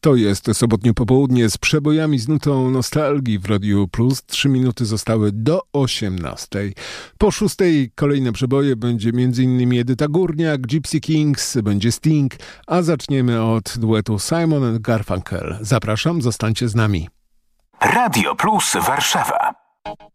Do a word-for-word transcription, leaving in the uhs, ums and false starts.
To jest sobotnie popołudnie z przebojami, z nutą nostalgii w Radiu Plus. Trzy minuty zostały do osiemnastej. Po szóstej kolejne przeboje będzie m.in. Edyta Górniak, Gypsy Kings, będzie Sting, a zaczniemy od duetu Simon and Garfunkel. Zapraszam, zostańcie z nami. Radio Plus Warszawa.